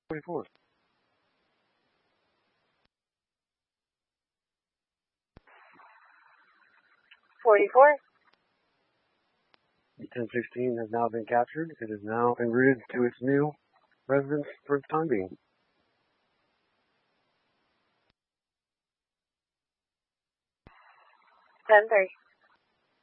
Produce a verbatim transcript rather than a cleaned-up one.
forty-four. forty-four. ten sixteen has now been captured. It is now en route to its new residence for the time being. ten three.